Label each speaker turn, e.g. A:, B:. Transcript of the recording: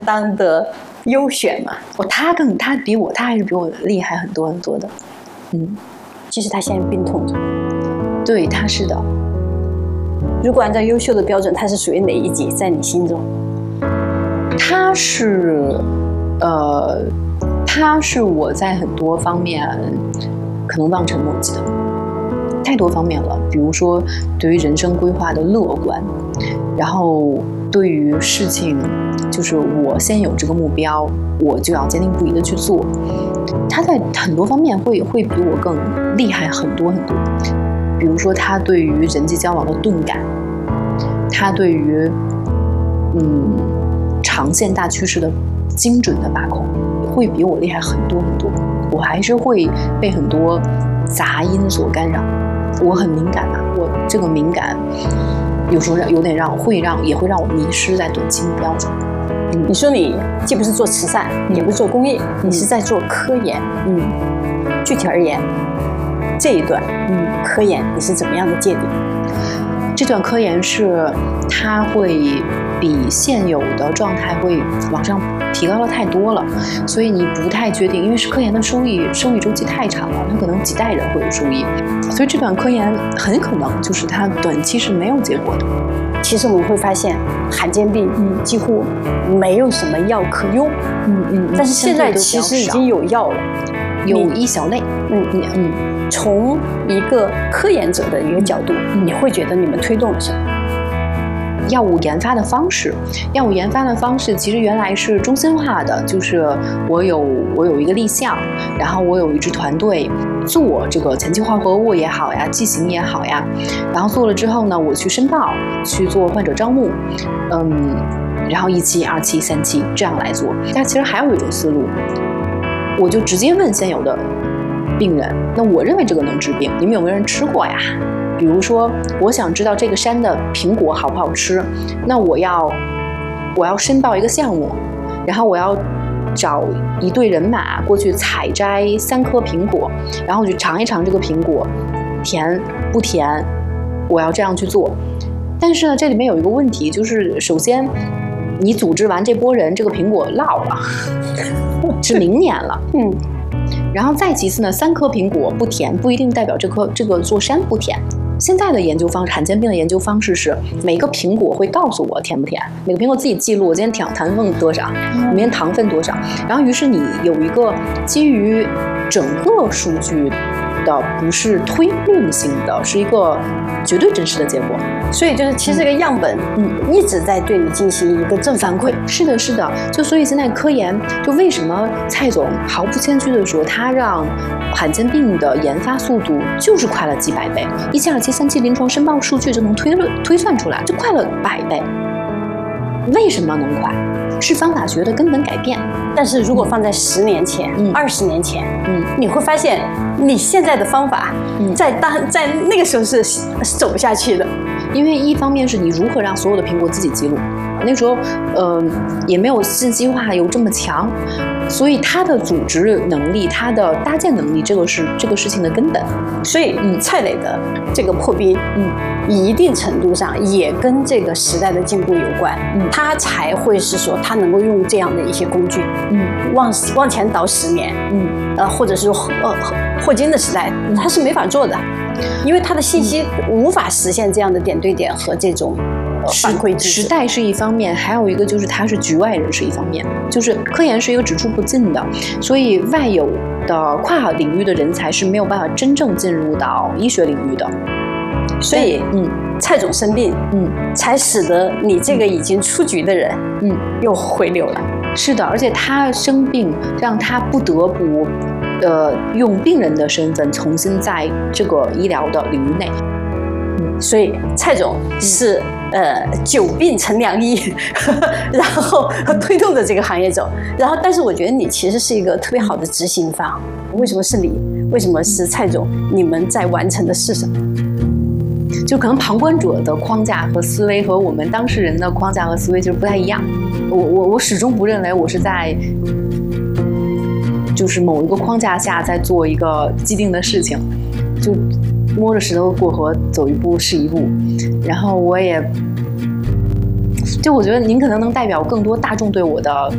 A: 当的优选嘛。
B: 他还是比我厉害很多很多的。
A: 其实他现在病痛着。
B: 对，他是的。
A: 如果按照优秀的标准，他是属于哪一级？在你心中？
B: 他是我在很多方面可能望尘莫及的，太多方面了。比如说对于人生规划的乐观，然后对于事情，就是我先有这个目标，我就要坚定不移的去做。他在很多方面会比我更厉害很多很多。比如说他对于人际交往的钝感，他对于长线大趋势的精准的把控，会比我厉害很多很多。我还是会被很多杂音所干扰，我很敏感啊，我这个敏感有时候也会让我迷失在短期目标中。
A: 你说你既不是做慈善，也不是做公益，你是在做科研。具体而言，这一段科研你是怎么样的界定？
B: 这段科研是它会比现有的状态会往上提高了太多了，所以你不太确定，因为是科研的收益周期太长了，它可能几代人会有收益，所以这段科研很可能就是它短期是没有结果的。
A: 其实我们会发现罕见病几乎没有什么药可用，但是现在其实已经有药了，
B: 有一小类。
A: 从一个科研者的一个角度，你会觉得你们推动了什么？
B: 药物研发的方式其实原来是中心化的，就是我有一个立项，然后我有一支团队做这个前期化合物也好呀，剂型也好呀，然后做了之后呢，我去申报，去做患者招募，然后1期、2期、3期这样来做。但其实还有一种思路，我就直接问现有的病人，那我认为这个能治病，你们有没有人吃过呀？比如说我想知道这个山的苹果好不好吃，那我要申报一个项目，然后我要找一队人马过去采摘3颗苹果，然后去尝一尝这个苹果甜不甜，我要这样去做。但是呢，这里面有一个问题，就是首先你组织完这波人，这个苹果落了是明年了，然后再其次呢，3颗苹果不甜不一定代表这个座山不甜。现在的研究方式，罕见病的研究方式是每个苹果会告诉我甜不甜，每个苹果自己记录我今天糖分多少，明天糖分多少，然后于是你有一个基于整个数据的，不是推论性的，是一个绝对真实的结果。
A: 所以就是其实这个样本一直在对你进行一个正反馈。
B: 是的，是的。就所以现在科研，就为什么蔡总毫不谦虚的说，他让罕见病的研发速度就是快了几百倍，1期、2期、3期临床申报数据就能推算出来，就快了100倍。为什么能快？是方法学的根本改变。
A: 但是如果放在10年前、20年前，你会发现你现在的方法，在那个时候是走不下去的。
B: 因为一方面是你如何让所有的苹果自己记录，那时候也没有信息化有这么强，所以它的组织能力、它的搭建能力，这个是这个事情的根本。
A: 所以蔡磊的这个破冰，一定程度上也跟这个时代的进步有关，他才会是说他能够用这样的一些工具，往前倒10年，或者是霍金的时代，他是没法做的，因为他的信息无法实现这样的点对点和这种反馈机制。
B: 时代是一方面，还有一个就是他是局外人是一方面，就是科研是一个只出不进的，所以外有的跨领域的人才是没有办法真正进入到医学领域的。
A: 所以蔡总生病，才使得你这个已经出局的人，又回流了。
B: 是的，而且他生病让他不得不用病人的身份重新在这个医疗的领域内。
A: 所以蔡总是久病成良医，然后推动着这个行业走。然后，但是我觉得你其实是一个特别好的执行方。为什么是你？为什么是蔡总？你们在完成的是什么？
B: 就可能旁观者的框架和思维和我们当事人的框架和思维就是不太一样。我始终不认为我是在就是某一个框架下在做一个既定的事情，就摸着石头过河，走一步是一步。然后我觉得您可能能代表更多大众对我的